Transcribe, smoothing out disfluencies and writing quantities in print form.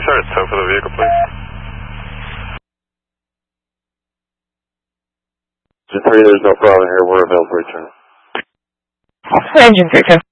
start, tow for the vehicle, please. Engine 3, there's no problem here. We're available for return. Engine 3, 2.